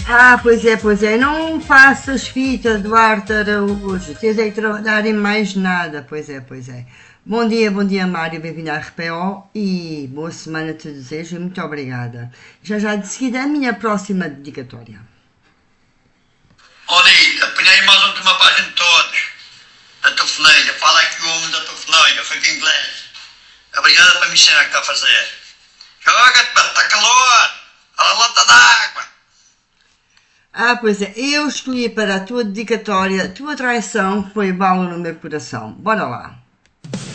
Ah, pois é. Não faças fita, Duarte Araújo. Tens aí trabalhar em mais nada. Pois é. Bom dia, Mário. Bem-vindo à RPO e boa semana te desejo e muito obrigada. Já de seguida a minha próxima dedicatória. Olha, apanhei mais última página de todos. Da telefonia. Fala aqui o homem da telefonia. Foi em inglês. Obrigada para me ensinar o que está a fazer. Joga-te, está calor. Olha a lata d'água. Ah, pois é. Eu escolhi para a tua dedicatória. A tua traição foi bala no meu coração. Bora lá.